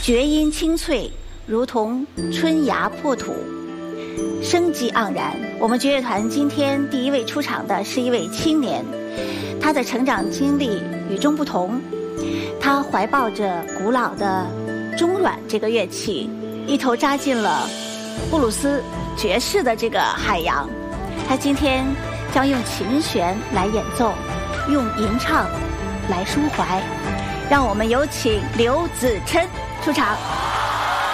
绝音清脆，如同春芽破土，生机盎然。我们爵乐团今天第一位出场的是一位青年，他的成长经历与众不同，他怀抱着古老的中阮这个乐器，一头扎进了布鲁斯爵士的这个海洋。他今天将用琴弦来演奏，用吟唱来抒怀。让我们有请刘子琛出场。